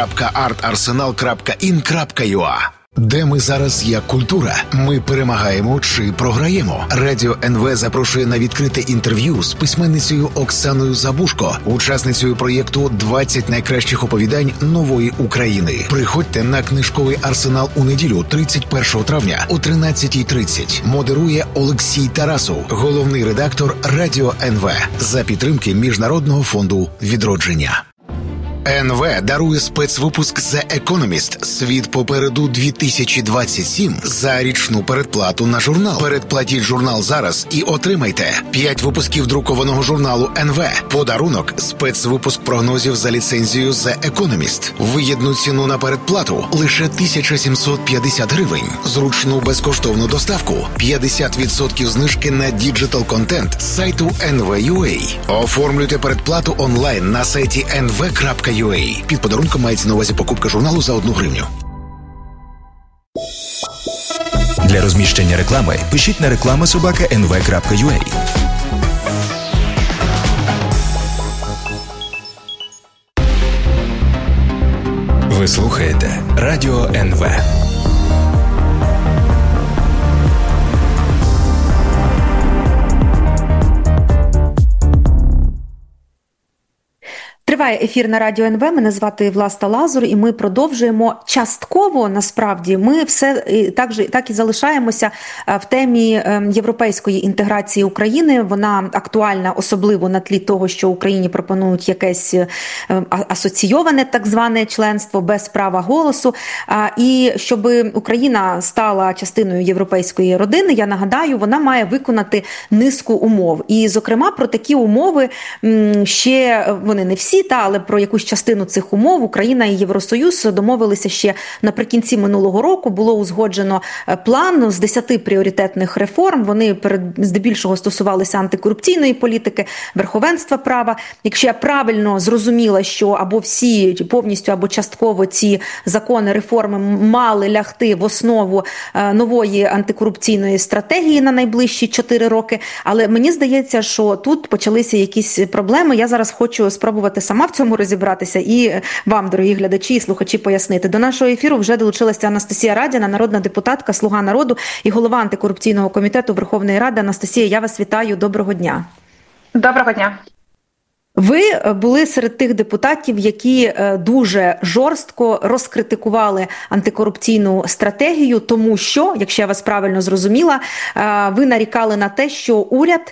book.artarsenal.in.ua. Де ми зараз як культура? Ми перемагаємо чи програємо? Радіо НВ запрошує на відкрите інтерв'ю з письменницею Оксаною Забушко, учасницею проєкту «20 найкращих оповідань нової України». Приходьте на книжковий арсенал у неділю 31 травня о 13:30. Модерує Олексій Тарасов, головний редактор Радіо НВ, за підтримки Міжнародного фонду «Відродження». НВ дарує спецвипуск «The Economist. Світ попереду 2027» за річну передплату на журнал. Передплатіть журнал зараз і отримайте 5 випусків друкованого журналу НВ. Подарунок – спецвипуск прогнозів за ліцензією «The Economist». Вигідну ціну на передплату – лише 1750 гривень. Зручну безкоштовну доставку – 50% знижки на діджитал-контент з сайту NV.ua. Оформлюйте передплату онлайн на сайті nv.ua. Під подарунком мається на увазі покупка журналу за 1 гривню. Для розміщення реклами пишіть на reklama@nv.ua. Ви слухаєте Радіо НВ. Триває ефір на Радіо НВ. Мене звати Власта Лазур, і ми продовжуємо частково, насправді, ми все так і залишаємося в темі європейської інтеграції України. Вона актуальна особливо на тлі того, що Україні пропонують якесь асоційоване так зване членство без права голосу. І щоб Україна стала частиною європейської родини, я нагадаю, вона має виконати низку умов. І, зокрема, про такі умови ще, вони не всі, але про якусь частину цих умов Україна і Євросоюз домовилися ще наприкінці минулого року. Було узгоджено план з 10 пріоритетних реформ. Вони здебільшого стосувалися антикорупційної політики, верховенства права. Якщо я правильно зрозуміла, що або всі повністю, або частково ці закони, реформи мали лягти в основу нової антикорупційної стратегії на найближчі 4 роки. Але мені здається, що тут почалися якісь проблеми. Я зараз хочу спробувати сама в цьому розібратися і вам, дорогі глядачі і слухачі, пояснити. До нашого ефіру вже долучилася Анастасія Радіна, народна депутатка, «Слуга народу» і голова антикорупційного комітету Верховної Ради. Анастасія, я вас вітаю. Доброго дня. Доброго дня. Ви були серед тих депутатів, які дуже жорстко розкритикували антикорупційну стратегію, тому що, якщо я вас правильно зрозуміла, ви нарікали на те, що уряд,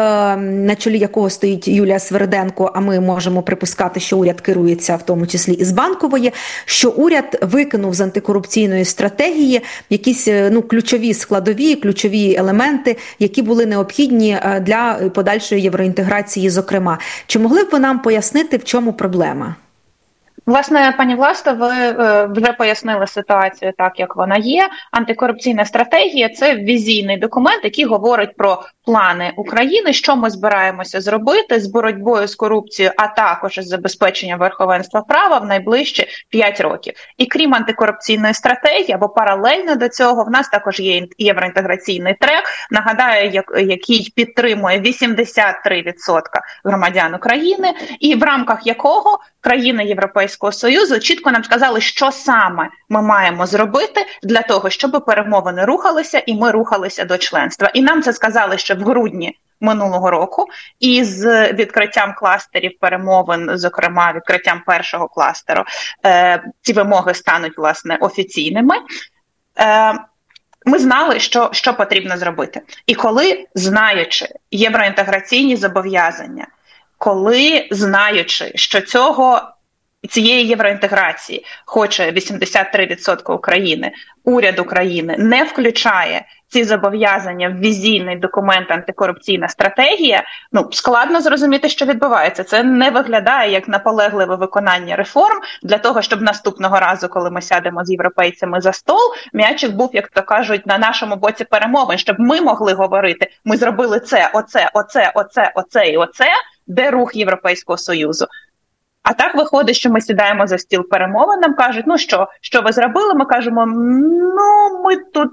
на чолі якого стоїть Юлія Свериденко, а ми можемо припускати, що уряд керується в тому числі із Банкової, що уряд викинув з антикорупційної стратегії якісь ключові складові, ключові елементи, які були необхідні для подальшої євроінтеграції, зокрема. Чи могли б ви нам пояснити, в чому проблема? Власне, пані Власто, ви вже пояснили ситуацію так, як вона є. Антикорупційна стратегія – це візійний документ, який говорить про плани України, що ми збираємося зробити з боротьбою з корупцією, а також із забезпеченням верховенства права в найближчі 5 років. І крім антикорупційної стратегії, або паралельно до цього, в нас також є євроінтеграційний трек, нагадаю, який підтримує 83% громадян України, і в рамках якого країни Європейського Союзу чітко нам сказали, що саме ми маємо зробити для того, щоб перемовини рухалися і ми рухалися до членства. І нам це сказали ще в грудні минулого року, і з відкриттям кластерів перемовин, зокрема відкриттям першого кластеру, ці вимоги стануть, власне, офіційними. Ми знали, що потрібно зробити. І коли, знаючи євроінтеграційні зобов'язання, коли, знаючи, що цієї євроінтеграції хоче 83% України, уряд України не включає ці зобов'язання в візійний документ антикорупційна стратегія, складно зрозуміти, що відбувається. Це не виглядає як наполегливе виконання реформ для того, щоб наступного разу, коли ми сядемо з європейцями за стол, м'ячик був, як то кажуть, на нашому боці перемовин, щоб ми могли говорити, ми зробили це, оце і оце, де рух Європейського Союзу. А так виходить, що ми сідаємо за стіл перемовин, нам кажуть, що ви зробили? Ми кажемо, ми тут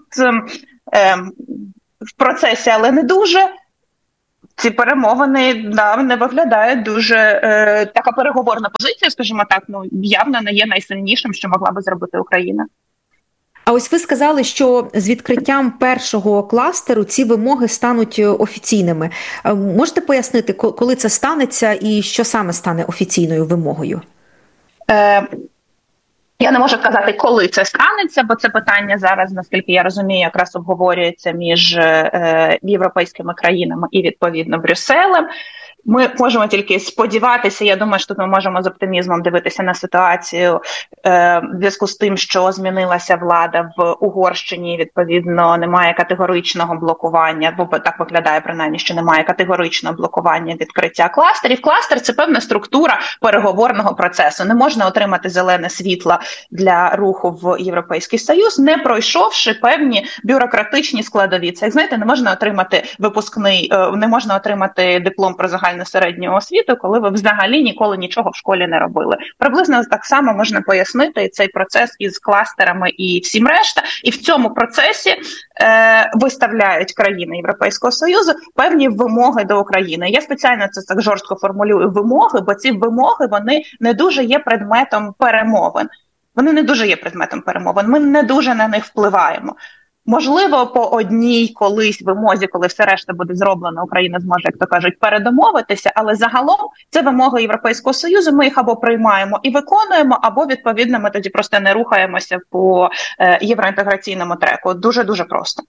в процесі, але не дуже. Ці перемовини не виглядають дуже, така переговорна позиція, скажімо так, явно не є найсильнішим, що могла би зробити Україна. А ось ви сказали, що з відкриттям першого кластеру ці вимоги стануть офіційними. Можете пояснити, коли це станеться і що саме стане офіційною вимогою? Я не можу сказати, коли це станеться, бо це питання зараз, наскільки я розумію, якраз обговорюється між європейськими країнами і, відповідно, Брюсселем. Ми можемо тільки сподіватися, я думаю, що ми можемо з оптимізмом дивитися на ситуацію в зв'язку з тим, що змінилася влада в Угорщині, відповідно, немає категоричного блокування, бо так виглядає принаймні, що немає категоричного блокування відкриття кластерів. Кластер – це певна структура переговорного процесу. Не можна отримати зелене світло для руху в Європейський Союз, не пройшовши певні бюрократичні складові. Це, як знаєте, не можна отримати не можна отримати диплом про загальну середню освіту, коли ви взагалі ніколи нічого в школі не робили. Приблизно так само можна пояснити цей процес із кластерами і всім решта. І в цьому процесі виставляють країни Європейського Союзу певні вимоги до України. Я спеціально це так жорстко формулюю вимоги, бо ці вимоги, вони не дуже є предметом перемовин. Ми не дуже на них впливаємо. Можливо, по одній колись вимозі, коли все решта буде зроблено, Україна зможе, як то кажуть, передомовитися, але загалом це вимоги Європейського Союзу, ми їх або приймаємо і виконуємо, або, відповідно, ми тоді просто не рухаємося по євроінтеграційному треку. Дуже-дуже просто.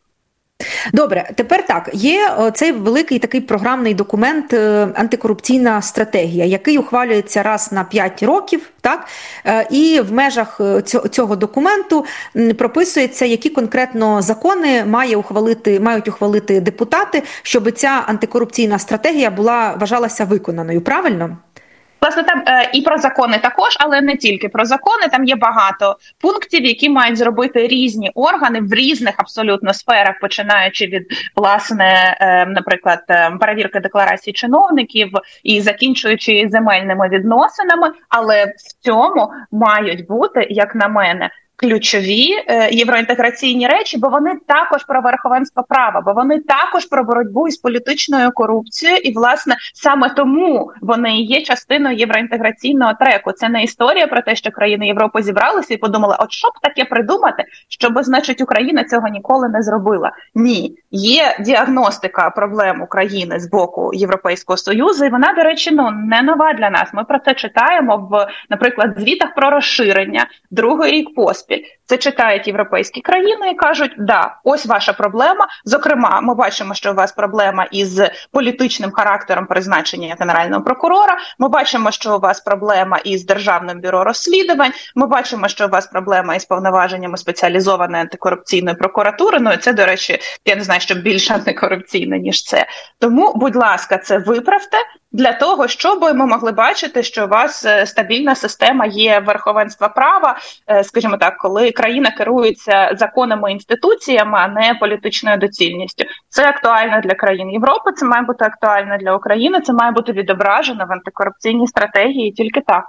Добре, тепер так, є цей великий такий програмний документ «Антикорупційна стратегія», який ухвалюється раз на 5 років, так? І в межах цього документу прописується, які конкретно закони мають ухвалити депутати, щоб ця антикорупційна стратегія вважалася виконаною, правильно? Власне, там і про закони також, але не тільки про закони. Там є багато пунктів, які мають зробити різні органи в різних абсолютно сферах, починаючи від, власне, наприклад, перевірки декларацій чиновників і закінчуючи земельними відносинами. Але в цьому мають бути, як на мене, ключові євроінтеграційні речі, бо вони також про верховенство права, бо вони також про боротьбу із політичною корупцією, і, власне, саме тому вони і є частиною євроінтеграційного треку. Це не історія про те, що країни Європи зібралися і подумали, от що б таке придумати, щоб, значить, Україна цього ніколи не зробила. Ні. Є діагностика проблем України з боку Європейського Союзу, і вона, до речі, не нова для нас. Ми про це читаємо в, наприклад, звітах про розширення, другий рік поспіль. Це читають європейські країни і кажуть, да, ось ваша проблема. Зокрема, ми бачимо, що у вас проблема із політичним характером призначення генерального прокурора. Ми бачимо, що у вас проблема із Державним бюро розслідувань. Ми бачимо, що у вас проблема із повноваженнями спеціалізованої антикорупційної прокуратури. Ну і це, до речі, я не знаю, що більш антикорупційне, ніж це. Тому, будь ласка, це виправте для того, щоб ми могли бачити, що у вас стабільна система є верховенства права, скажімо так, коли країна керується законами і інституціями, а не політичною доцільністю. Це актуально для країн Європи, це має бути актуально для України, це має бути відображено в антикорупційній стратегії, тільки так.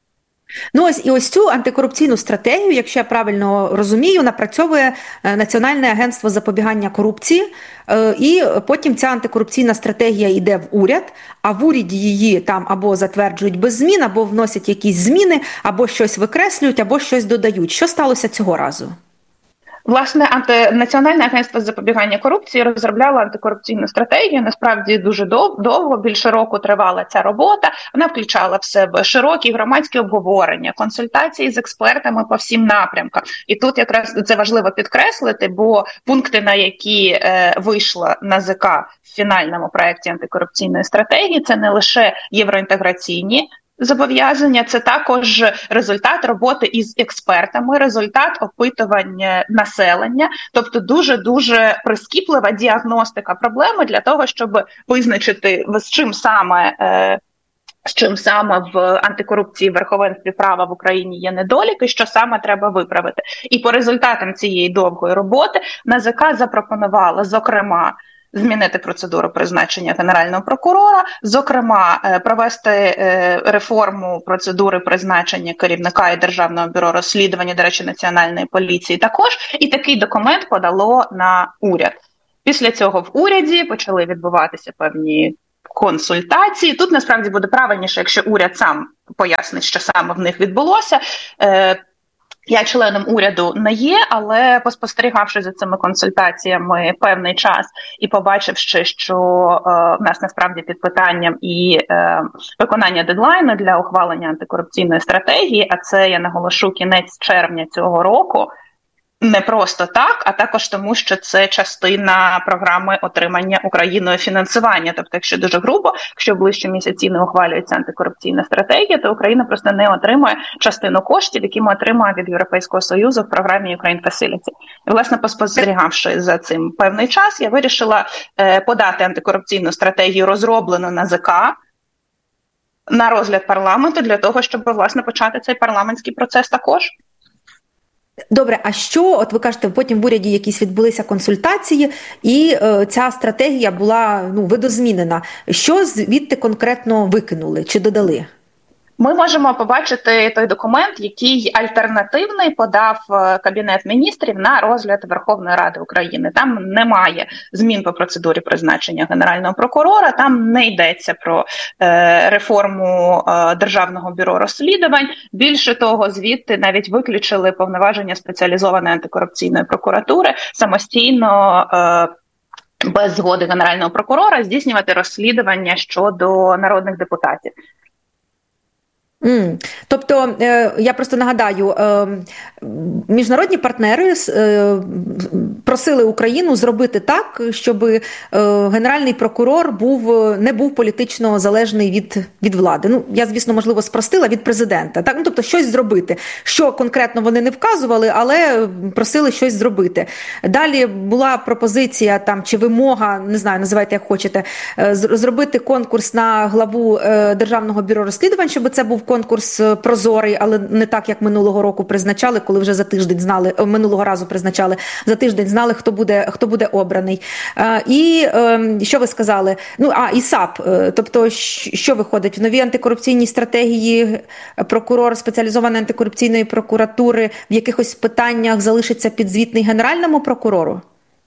Ну ось цю антикорупційну стратегію, якщо я правильно розумію, напрацьовує Національне агентство запобігання корупції, і потім ця антикорупційна стратегія йде в уряд, а в уряді її там або затверджують без змін, або вносять якісь зміни, або щось викреслюють, або щось додають. Що сталося цього разу? Власне, Національне агентство з запобігання корупції розробляло антикорупційну стратегію. Насправді дуже довго, більше року тривала ця робота. Вона включала в себе широкі громадські обговорення, консультації з експертами по всім напрямкам. І тут якраз це важливо підкреслити, бо пункти, на які вийшла НАЗК в фінальному проєкті антикорупційної стратегії, це не лише євроінтеграційні зобов'язання, це також результат роботи із експертами, результат опитування населення, тобто дуже-дуже прискіплива діагностика проблеми для того, щоб визначити, з чим саме в антикорупції, верховенстві права в Україні є недоліки, що саме треба виправити. І по результатам цієї довгої роботи НАЗК запропонувала, зокрема, змінити процедуру призначення Генерального прокурора, зокрема, провести реформу процедури призначення керівника і Державного бюро розслідування, до речі, Національної поліції також, і такий документ подало на уряд. Після цього в уряді почали відбуватися певні консультації. Тут, насправді, буде правильніше, якщо уряд сам пояснить, що саме в них відбулося. Я членом уряду не є, але поспостерігавши за цими консультаціями певний час і побачивши, що в нас насправді під питанням і виконання дедлайну для ухвалення антикорупційної стратегії, а це, я наголошу, кінець червня цього року, не просто так, а також тому, що це частина програми отримання Україною фінансування. Тобто, якщо дуже грубо, якщо в ближчі місяці не ухвалюється антикорупційна стратегія, то Україна просто не отримує частину коштів, які ми отримуємо від Європейського Союзу в програмі Ukraine Facility. І, власне, поспостерігавши за цим певний час, я вирішила подати антикорупційну стратегію, розроблену НАЗК, на розгляд парламенту, для того, щоб, власне, почати цей парламентський процес також. Добре, а що, от ви кажете, потім в уряді якісь відбулися консультації, і ця стратегія була видозмінена. Що звідти конкретно викинули чи додали? Ми можемо побачити той документ, який альтернативний подав Кабінет міністрів на розгляд Верховної Ради України. Там немає змін по процедурі призначення Генерального прокурора, там не йдеться про реформу Державного бюро розслідувань. Більше того, звідти навіть виключили повноваження спеціалізованої антикорупційної прокуратури самостійно без згоди Генерального прокурора здійснювати розслідування щодо народних депутатів. Тобто, я просто нагадаю, міжнародні партнери просили Україну зробити так, щоб Генеральний прокурор не був політично залежний від влади. Я, звісно, можливо, спростила, від президента. Так? Тобто, щось зробити. Що конкретно вони не вказували, але просили щось зробити. Далі була пропозиція чи вимога, не знаю, називайте як хочете, зробити конкурс на главу Державного бюро розслідувань, щоб це був конкурс прозорий, але не так, як минулого року призначали, коли вже за тиждень знали, минулого разу призначали, за тиждень знали, хто буде обраний. І що ви сказали? І САП. Тобто, що виходить? В новій антикорупційній стратегії прокурор спеціалізованої антикорупційної прокуратури в якихось питаннях залишиться підзвітний Генеральному прокурору?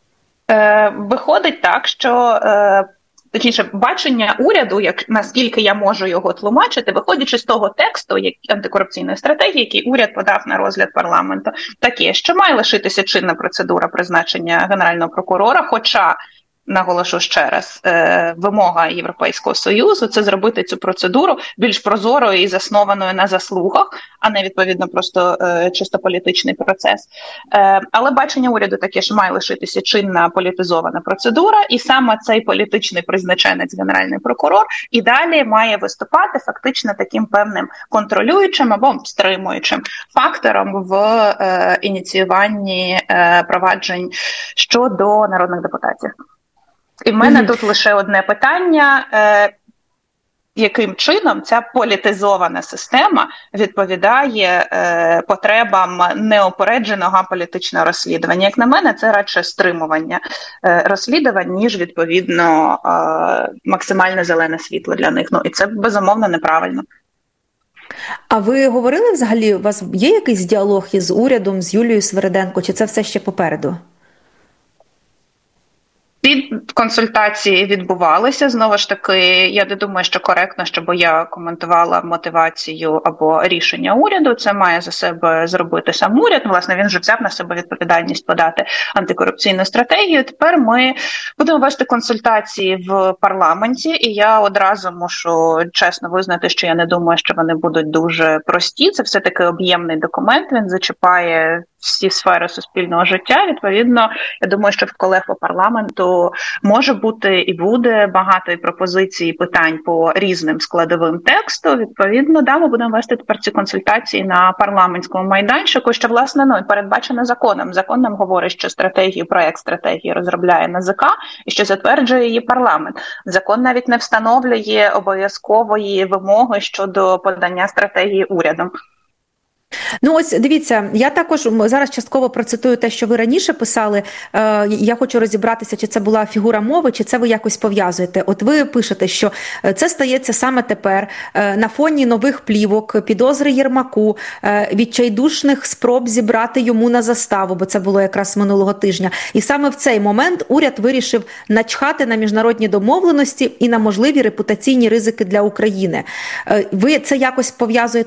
Виходить так, що точніше, бачення уряду, наскільки я можу його тлумачити, виходячи з того тексту антикорупційної стратегії, який уряд подав на розгляд парламенту, таке, що має лишитися чинна процедура призначення Генерального прокурора, хоча, наголошу ще раз, вимога Європейського Союзу – це зробити цю процедуру більш прозорою і заснованою на заслугах, а не, відповідно, просто чисто політичний процес. Але бачення уряду таке, що має лишитися чинна політизована процедура, і саме цей політичний призначенець Генеральний прокурор і далі має виступати фактично таким певним контролюючим або стримуючим фактором в ініціюванні проваджень щодо народних депутатів. І в мене тут лише одне питання, яким чином ця політизована система відповідає потребам неупередженого політичного розслідування. Як на мене, це радше стримування розслідувань, ніж, відповідно, максимальне зелене світло для них. І це, безумовно, неправильно. А ви говорили взагалі, у вас є якийсь діалог із урядом, з Юлією Свериденко, чи це все ще попереду? Консультації відбувалися. Знову ж таки, я не думаю, що коректно, щоб я коментувала мотивацію або рішення уряду. Це має за себе зробити сам уряд. Власне, він вже взяв на себе відповідальність подати антикорупційну стратегію. Тепер ми будемо вести консультації в парламенті, і я одразу мушу чесно визнати, що я не думаю, що вони будуть дуже прості. Це все-таки об'ємний документ, він зачіпає всі сфери суспільного життя. Відповідно, я думаю, що в колег по парламенту може бути і буде багато і пропозицій, і питань по різним складовим тексту. Відповідно, ми будемо вести тепер ці консультації на парламентському майданчику, що, власне, передбачено законом. Закон нам говорить, що проект стратегії розробляє НАЗК і що затверджує її парламент. Закон навіть не встановлює обов'язкової вимоги щодо подання стратегії урядом. Ось дивіться, я також зараз частково процитую те, що ви раніше писали. Я хочу розібратися, чи це була фігура мови, чи це ви якось пов'язуєте. От ви пишете, що це стається саме тепер на фоні нових плівок, підозри Єрмаку, відчайдушних спроб зібрати йому на заставу, бо це було якраз минулого тижня. І саме в цей момент уряд вирішив начхати на міжнародні домовленості і на можливі репутаційні ризики для України. Ви це якось пов'язуєте